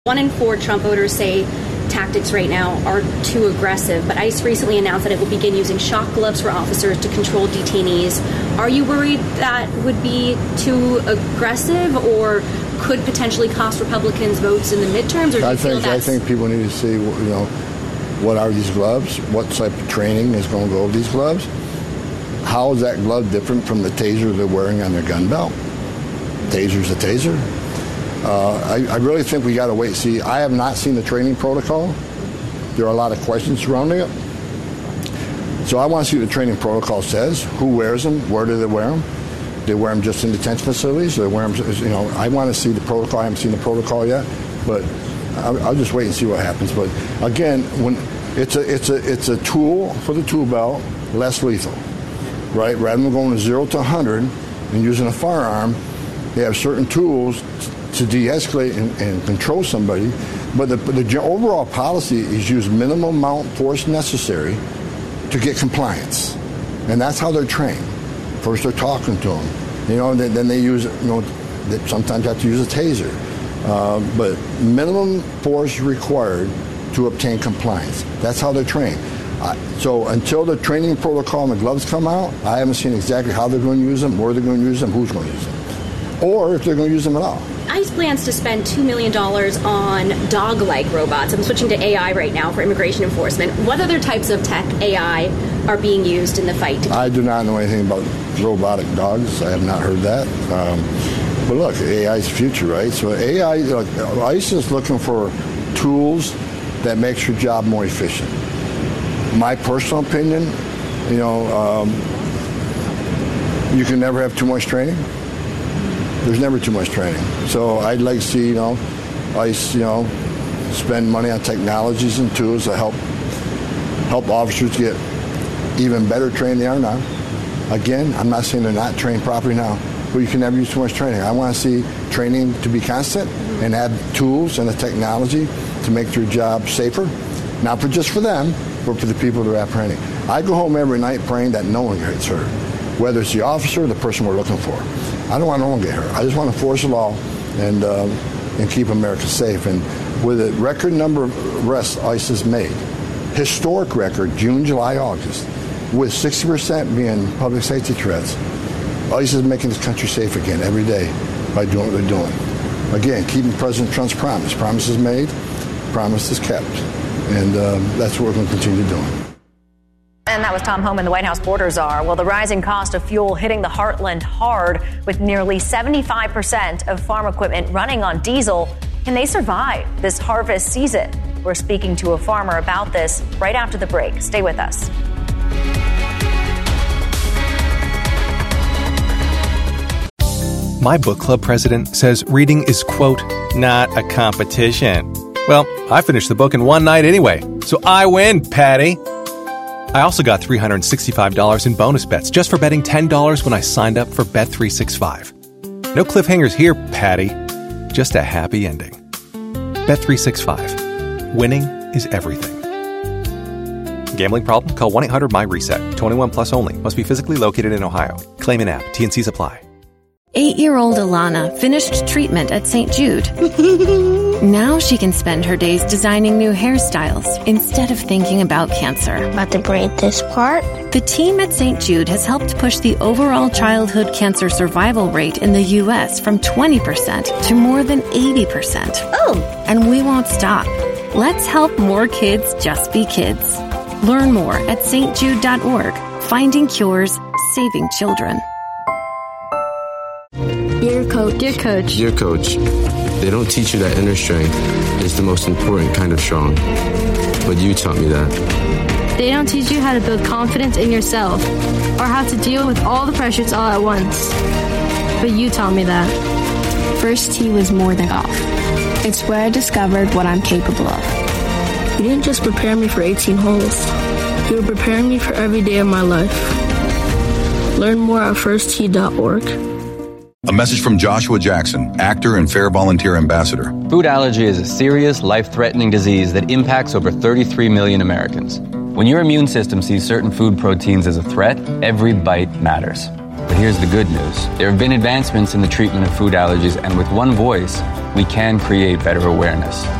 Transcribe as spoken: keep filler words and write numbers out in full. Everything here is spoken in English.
One in four Trump voters say tactics right now are too aggressive, but ICE recently announced that it will begin using shock gloves for officers to control detainees. Are you worried that would be too aggressive or could potentially cost Republicans votes in the midterms? Or do I you feel think I that's... think people need to see, you know, what are these gloves? What type of training is going to go with these gloves? How is that glove different from the taser they're wearing on their gun belt? Taser's a taser. Uh, I, I really think we got to wait and see. I have not seen the training protocol. There are a lot of questions surrounding it. So I want to see what the training protocol says. Who wears them? Where do they wear them? Do they wear them just in detention facilities? Do they wear them, you know, I want to see the protocol. I haven't seen the protocol yet, but I'll, I'll just wait and see what happens. But again, when it's a it's a it's a tool for the tool belt, less lethal, right? Rather than going to zero to one hundred and using a firearm, they have certain tools to de-escalate and, and control somebody, but the, the overall policy is use minimum amount of force necessary to get compliance, and that's how they're trained. First, they're talking to them, you know, and then, then they use, you know, they sometimes have to use a taser, uh, but minimum force required to obtain compliance. That's how they're trained. Uh, so until the training protocol and the gloves come out, I haven't seen exactly how they're going to use them, where they're going to use them, who's going to use them, or if they're going to use them at all. ICE plans to spend two million dollars on dog-like robots. I'm switching to A I right now for immigration enforcement. What other types of tech, A I, are being used in the fight? I do not know anything about robotic dogs. I have not heard that. Um, but look, A I is the future, right? So A I, look, ICE is looking for tools that makes your job more efficient. My personal opinion, you know, um, you can never have too much training. There's never too much training. So I'd like to see, you know, ICE, you know, spend money on technologies and tools to help help officers get even better trained than they are now. Again, I'm not saying they're not trained properly now, but you can never use too much training. I want to see training to be constant and add tools and the technology to make their job safer, not for just for them, but for the people that are apprehending. I go home every night praying that no one gets hurt, whether it's the officer or the person we're looking for. I don't want no one to get hurt. I just want to enforce the law and uh, and keep America safe. And with a record number of arrests ICE has made, historic record, June, July, August, with sixty percent being public safety threats, ICE is making this country safe again every day by doing what they're doing. Again, keeping President Trump's promise. Promises made, promises kept. And uh, that's what we're going to continue doing. And that was Tom Homan, the White House border czar. Well, the rising cost of fuel hitting the heartland hard, with nearly seventy-five percent of farm equipment running on diesel. Can they survive this harvest season? We're speaking to a farmer about this right after the break. Stay with us. My book club president says reading is, quote, not a competition. Well, I finished the book in one night anyway, so I win, Patty. I also got three hundred sixty-five dollars in bonus bets just for betting ten dollars when I signed up for Bet three sixty-five. No cliffhangers here, Patty. Just a happy ending. Bet three sixty-five. Winning is everything. Gambling problem? Call one eight hundred my reset. twenty-one plus only. Must be physically located in Ohio. Claim in app. T N Cs apply. Eight-year-old Alana finished treatment at Saint Jude. Now she can spend her days designing new hairstyles instead of thinking about cancer. About to braid this part? The team at Saint Jude has helped push the overall childhood cancer survival rate in the U S from twenty percent to more than eighty percent. Oh! And we won't stop. Let's help more kids just be kids. Learn more at S T Jude dot org. Finding cures, saving children. Dear coach. Dear coach. Dear coach, they don't teach you that inner strength is the most important kind of strong. But you taught me that. They don't teach you how to build confidence in yourself or how to deal with all the pressures all at once. But you taught me that. First tee was more than golf. It's where I discovered what I'm capable of. You didn't just prepare me for eighteen holes. You were preparing me for every day of my life. Learn more at first tee dot org. A message from Joshua Jackson, actor and Fair Volunteer Ambassador. Food allergy is a serious, life-threatening disease that impacts over thirty-three million Americans. When your immune system sees certain food proteins as a threat, every bite matters. But here's the good news. There have been advancements in the treatment of food allergies, and with one voice, we can create better awareness.